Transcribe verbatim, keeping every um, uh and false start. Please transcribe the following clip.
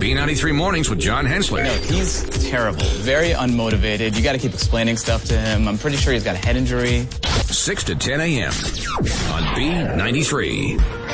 B ninety-three Mornings with John Hensley. No, he's terrible. Very unmotivated. You got to keep explaining stuff to him. I'm pretty sure he's got a head injury. six to ten a.m. on B ninety-three.